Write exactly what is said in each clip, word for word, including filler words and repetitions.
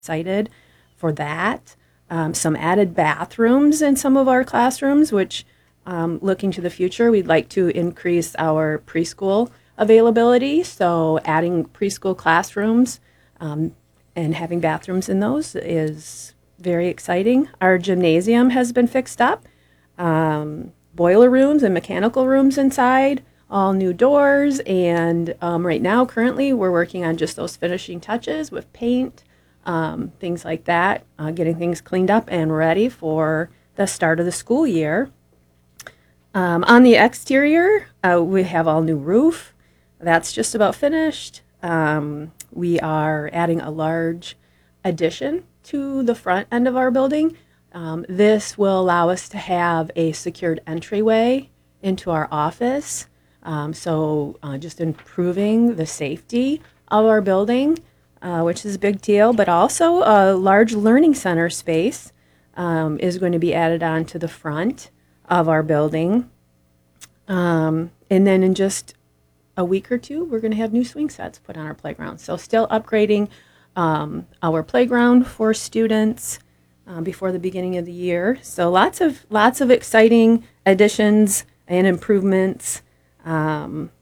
excited for that. Um, some added bathrooms in some of our classrooms, which um, looking to the future, we'd like to increase our preschool availability. So adding preschool classrooms um, and having bathrooms in those is very exciting. Our gymnasium has been fixed up. Um, boiler rooms and mechanical rooms inside, all new doors, and um, right now, currently, we're working on just those finishing touches with paint, um, things like that, uh, getting things cleaned up and ready for the start of the school year. Um, on the exterior, uh, we have all new roof. That's just about finished. Um, we are adding a large addition to the front end of our building. Um, this will allow us to have a secured entryway into our office. Um, so uh, just improving the safety of our building, uh, which is a big deal, but also a large learning center space um, is going to be added on to the front of our building. Um, and then in just a week or two, we're going to have new swing sets put on our playground. So still upgrading um, our playground for students uh, before the beginning of the year. So lots of lots of exciting additions and improvements. Um,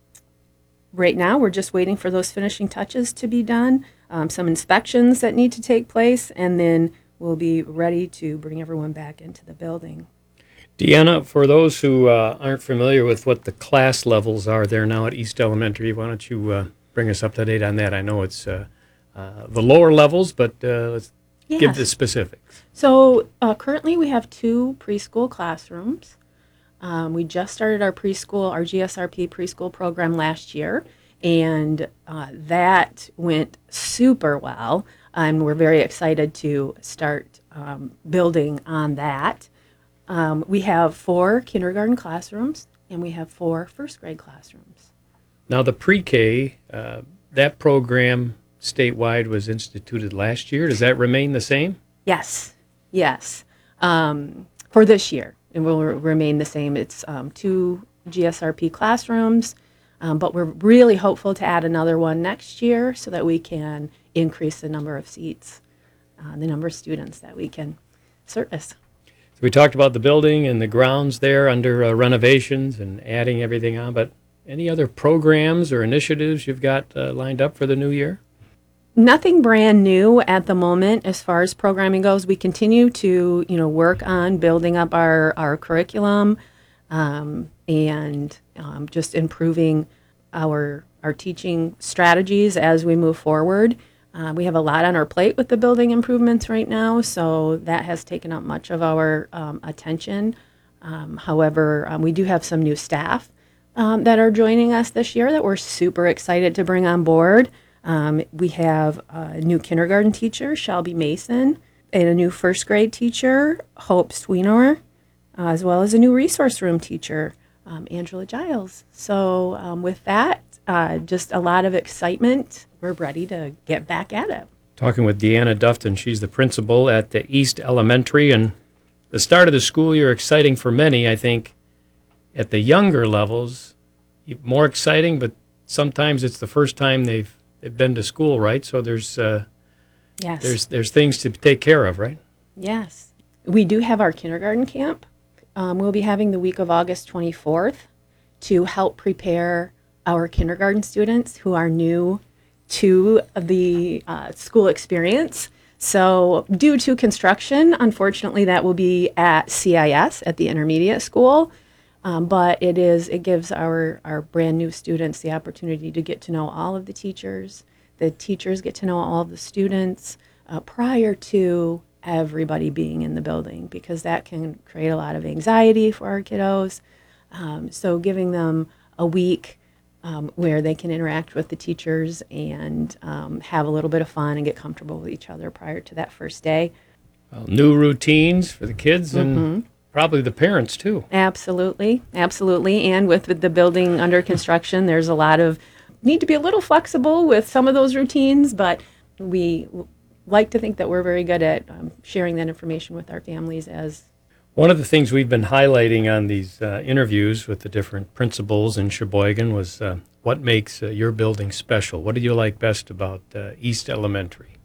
right now, we're just waiting for those finishing touches to be done, um, some inspections that need to take place, and then we'll be ready to bring everyone back into the building. Deanna, for those who uh, aren't familiar with what the class levels are there now at East Elementary, why don't you uh, bring us up to date on that? I know it's uh, uh, the lower levels, but uh, let's Yes. give the specifics. So uh, currently we have two preschool classrooms. Um, we just started our preschool, our G S R P preschool program last year, and uh, that went super well. And we're very excited to start um, building on that. Um, we have four kindergarten classrooms, and we have four first grade classrooms. Now, the pre-K, uh, that program statewide was instituted last year. Does that remain the same? Yes, yes. Um, for this year, it will re- remain the same. It's um, two G S R P classrooms, um, but we're really hopeful to add another one next year so that we can increase the number of seats, uh, the number of students that we can service. So we talked about the building and the grounds there under uh, renovations and adding everything on, but any other programs or initiatives you've got uh, lined up for the new year? Nothing brand new at the moment as far as programming goes. We continue to, you know, work on building up our, our curriculum um, and um, just improving our our teaching strategies as we move forward. Uh, we have a lot on our plate with the building improvements right now, so that has taken up much of our um, attention. Um, however, um, we do have some new staff um, that are joining us this year that we're super excited to bring on board. Um, we have a new kindergarten teacher, Shelby Mason, and a new first grade teacher, Hope Sweenor, uh, as well as a new resource room teacher, um, Angela Giles. So um, with that, uh, just a lot of excitement. We're ready to get back at it. Talking with Deanna Dufton. She's the principal at the East Elementary, and the start of the school year exciting for many, I think, at the younger levels, more exciting, but sometimes it's the first time they've they've been to school, right? So there's uh, Yes. there's there's things to take care of, right? Yes. We do have our kindergarten camp. Um, we'll be having the week of August twenty-fourth to help prepare our kindergarten students who are new to the uh, school experience. So due to construction, unfortunately, that will be at C I S, at the intermediate school. Um, but it is it gives our, our brand new students the opportunity to get to know all of the teachers. The teachers get to know all of the students uh, prior to everybody being in the building, because that can create a lot of anxiety for our kiddos. Um, so giving them a week um, where they can interact with the teachers and um, have a little bit of fun and get comfortable with each other prior to that first day. Well, new routines for the kids and mm-hmm. probably the parents too. Absolutely, absolutely. And with the building under construction, there's a lot of need to be a little flexible with some of those routines, but we like to think that we're very good at um, sharing that information with our families. As one of the things we've been highlighting on these uh, interviews with the different principals in Sheboygan was uh, what makes uh, your building special. What do you like best about uh, East Elementary?